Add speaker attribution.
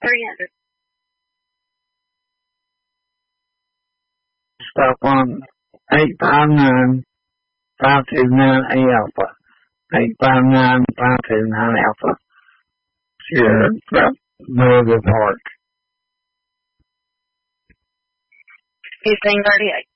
Speaker 1: 300.
Speaker 2: Stop on 859 529 Alpha. 859 529 Alpha. Sierra Louisville Park.
Speaker 1: 1538.